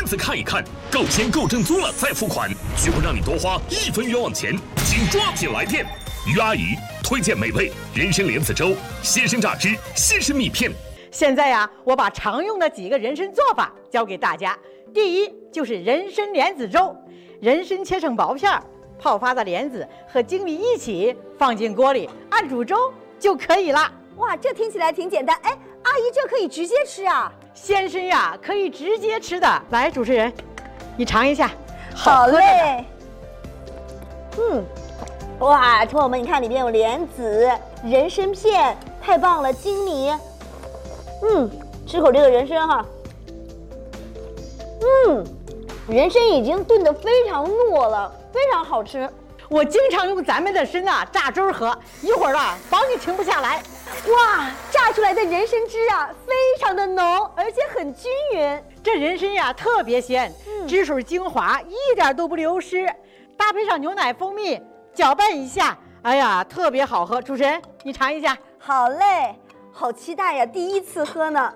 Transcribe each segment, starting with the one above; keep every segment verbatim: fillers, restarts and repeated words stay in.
自看一看，够钱够正租了再付款，绝不让你多花一分冤枉钱，请抓紧来电。于阿姨推荐美味人参莲子粥、鲜参榨汁、鲜参蜜片。 现在呀、啊，我把常用的几个人参做法教给大家。第一就是人参莲子粥，人参切成薄片，泡发的莲子和粳米一起放进锅里，按煮粥就可以了。 哇，这听起来挺简单。哎，阿姨，这可以直接吃啊？ 鲜参呀，可以直接吃的。来，主持人，你尝一下。 好嘞。嗯，哇，朋友们，你看里面有莲子、人参片，太棒了，粳米。嗯，吃口这个人参哈。嗯，人参已经炖得非常糯了，非常好吃。 我经常用咱们的参啊榨汁喝，一会儿啊保你停不下来。 哇，榨出来的人参汁啊，非常的浓，而且很均匀。 这人参呀特别鲜，嗯、汁水精华一点都不流失，搭配上牛奶、蜂蜜，搅拌一下，哎呀，特别好喝。主持人，你尝一下。 好嘞，好期待呀，第一次喝呢。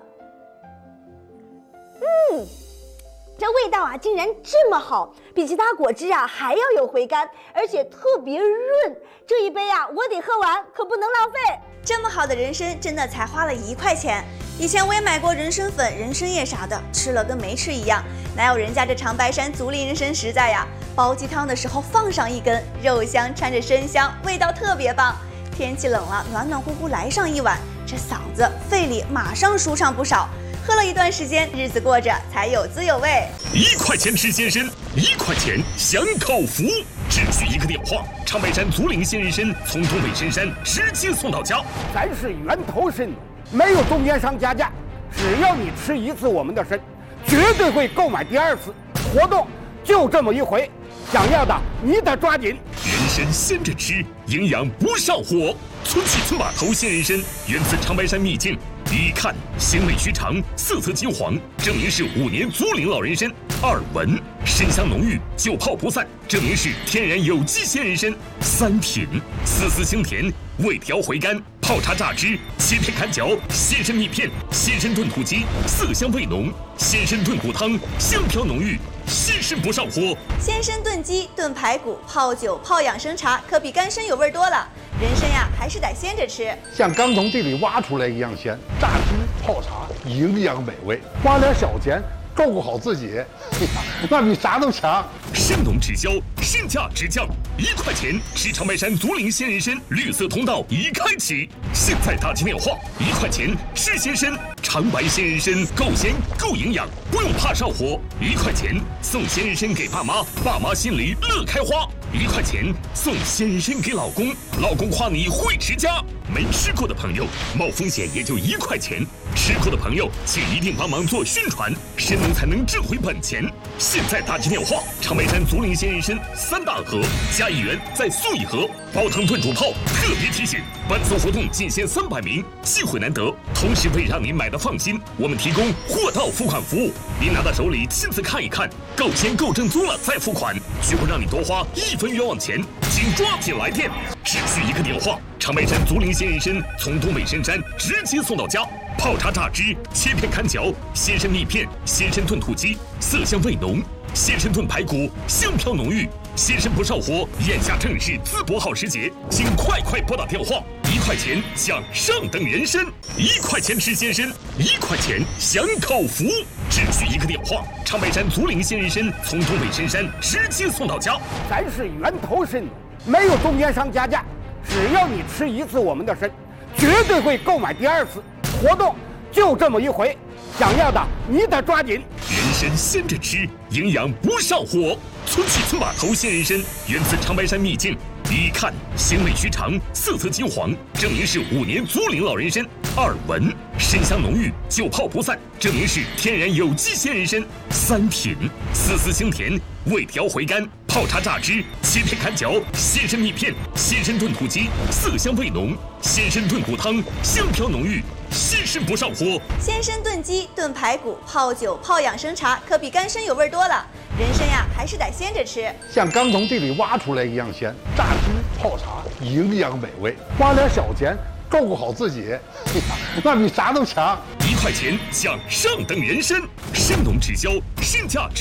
嗯。这味道啊，竟然这么好，比其他果汁啊还要有回甘，而且特别润。这一杯啊，我得喝完，可不能浪费。 这么好的人参，真的才花了一块钱。以前我也买过人参粉、人参叶啥的，吃了跟没吃一样，哪有人家这长白山足力人参实在呀？煲鸡汤的时候放上一根，肉香掺着参香，味道特别棒。天气冷了，暖暖乎乎来上一碗，这嗓子、肺里马上舒畅不少。喝了一段时间，日子过着才有滋有味。 一块钱吃鲜参，一块钱享口福，只需一个电话，长白山足龄鲜人参从东北深山直接送到家。 咱是源头参，没有中间商加价，只要你吃一次我们的参，绝对会购买第二次。活动就这么一回，想要的你得抓紧。 人参鲜着吃，营养不上火。村起村把头鲜人参源自长白山秘境。一看鲜味须长，色泽金黄，证明是五年足龄老人参。二闻参香浓郁，久泡不散，证明是天然有机鲜人参。三品丝丝清甜，味调回甘，泡茶榨汁，切片砍嚼，鲜参蜜片，鲜参炖土鸡，色香味浓，鲜参炖骨汤，香飘浓郁，鲜参不上火。 鲜参炖鸡、炖排骨、泡酒、泡养生茶，可比干参有味多了。人参呀，还是得鲜着吃， 像刚从地里挖出来一样鲜，榨汁泡茶，营养美味，花点小钱照顾好自己，那比啥都强。 参农直销，身价直降，一块钱吃长白山足龄鲜人参，绿色通道已开启。现在打起电话，一块钱吃鲜参，长白鲜人参够鲜够营养，不用怕上火。一块钱送鲜人参给爸妈，爸妈心里乐开花。一块钱送鲜人参给老公，老公夸你会持家。没吃过的朋友，冒风险也就一块钱；吃过的朋友，请一定帮忙做宣传，参农才能挣回本钱。现在打起电话，长白山足龄鲜人参三大盒加一元再送一盒，煲汤炖煮泡。特别提醒，本次活动仅限三百名，机会难得。同时为让您买的放心，我们提供货到付款服务，您拿到手里亲自看一看，够钱够正租了再付款，绝不让你多花一分冤枉钱，请抓紧来电，只需一个电话。长白山足龄鲜人参从东北深山直接送到家，泡茶榨汁，切片砍嚼，鲜参蜜片，鲜参炖土鸡，色香味浓，鲜参炖排骨，香飘浓郁，鲜参不上火。眼下正是淄博好时节，请快快拨打电话，一块钱享上等人参，一块钱吃鲜参，一块钱享口福，只需一个电话，长白山足龄鲜人参从东北深山直接送到家。 咱是源头参，没有中间商加价，只要你吃一次我们的参，绝对会购买第二次。活动就这么一回，想要的你得抓紧。 人参鲜着吃，营养不上火。村起村把头鲜人参源自长白山秘境，一看鲜味须长，色泽金黄，证明是五年足龄老人参。二闻参香浓郁，久泡不散，证明是天然有机鲜人参。三品丝丝清甜，味调回甘，泡茶榨汁，切片砍嚼，鲜参蜜片，鲜参炖土鸡，色香味浓，鲜参炖骨汤，香飘浓郁，鲜参不上火。 鲜参炖鸡、炖排骨、泡酒、泡养生茶，可比干参有味多了。人参呀，还是得鲜着吃， 像刚从地里挖出来一样鲜，榨汁泡茶，营养美味，花点小钱照顾好自己，那比啥都强。 一块钱享上等人参，参农直销，身价值。